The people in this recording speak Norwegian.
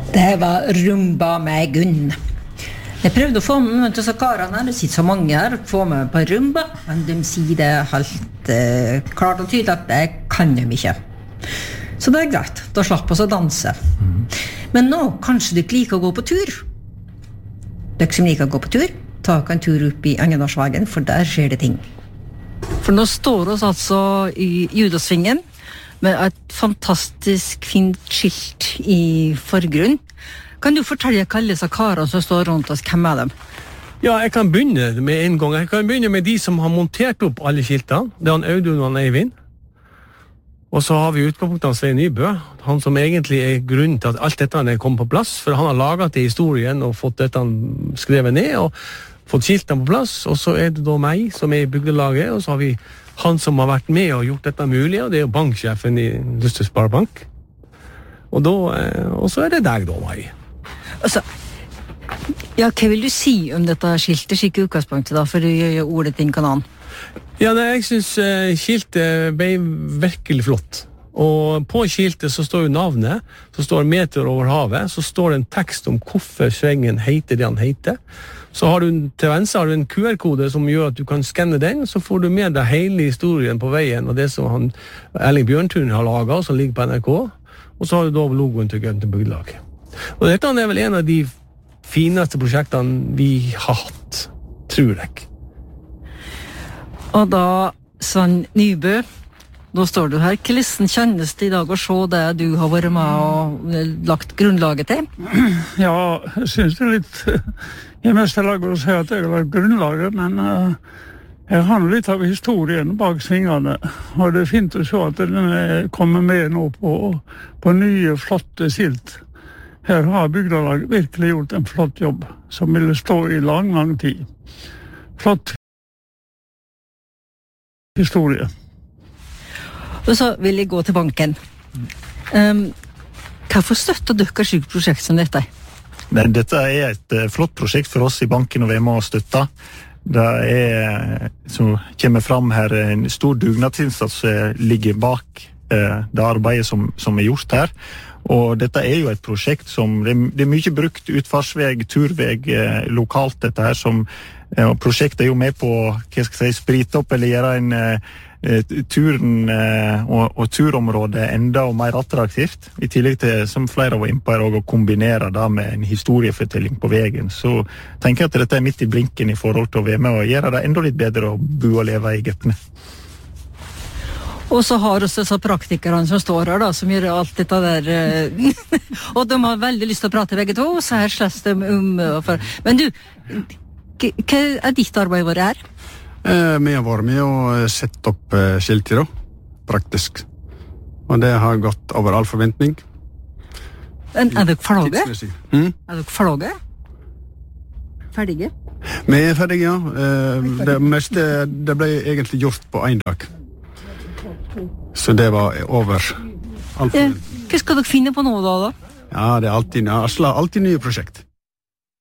Det var rumba med Gunn. Jeg prøvde å få med til karene, det sitter så mange her, få med på rumba, men de sier det helt klart og tydelig at det kan de ikke. Så det greit, da slapp oss å danse. Men nå, kanskje dere liker å gå på tur? Dere som liker å gå på tur, ta en tur opp i Angedalsvegen, for der skjer det ting. For nå står oss altså i Judasvingen, med et fantastisk fint skilt i forgrunn. Kan du fortelle hva alle disse karene som står rundt oss, hvem dem? Ja, jeg kan begynne med en gang. Jeg kan begynne med de som har montert opp alle skiltene. Det er han Audun og han Eivind. Og så har vi utgangspunktet han Svein Nybø, han som egentlig er grunnen til at alt dette er kommet på plass, for han har laget det i historien og fått dette skrevet ned og fått skiltene på plass, og så er det da meg som er i bygdelaget, og så har vi han som har vært med og gjort dette mulig, og det er jo banksjefen i Lystø Sparebank. Og så er det deg da, meg. Altså, ja, hva vil du si om dette skiltet, skikk utgangspunktet da, for å gjøre ordet til en kanan? Ja, jeg synes skiltet ble virkelig flott. Og på skiltet så står jo navnet, så står Meteor over havet, så står det en tekst om hvorfor svengen heter det han heter. Så har du til venstre har du en QR-kode som gjør at du kan skanne den, så får du med deg hele historien på veien, og det som Erling Bjørntun har laget, som ligger på NRK, og så har du da logoen til Grønte Bygdelag. Og dette er vel en av de fineste prosjektene vi har hatt, tror jeg. Og da, Svein Nybø, da står du her. Hvordan kjennes det i dag å se det du har vært med og lagt grunnlaget til? Ja, jeg synes det litt i meste laget å si at jeg har lagt grunnlaget, men jeg har litt av historien bak svingene, og det er fint å se at den kommer med nå på nye, flotte skilt. Her har bygdelaget virkelig gjort en flott jobb, som ville stå i lang, lang tid. Flott historie. Og så vil jeg gå til banken. Hvorfor støtter dere slik prosjekt som dette? Men dette er et flott prosjekt for oss i banken å være med og støtte. Det som kommer fram her, en stor dugnadsinnsats som ligger bak det arbeidet som er gjort her. Og dette er jo et prosjekt som, det er mye brukt utfartsveg, turveg lokalt dette her, og prosjektet er jo med på, hva skal jeg si, sprite opp eller gjøre en turen og turområdet enda mer attraktivt, i tillegg til, som flere var inne på her, å kombinere det med en historiefortelling på veien. Så tenker jeg at dette er midt i blinken i forhold til å være med og gjøre det enda litt bedre å bo og leve i Gøpne. Og så har også disse praktikerne som står her da, som gjør alt dette der, og de har veldig lyst til å prate begge to, så her slåss de Men du, hva er ditt arbeid vært her? Vi har vært med og sett opp skilter da, praktisk. Og det har gått over all forventning. Er dere ferdige? Er dere ferdige? Ferdige? Vi er ferdige, ja. Det meste det ble egentlig gjort på en dag. Så det var over all forventning. Hva skal dere finne på nå da? Ja, det er alltid nye prosjekt.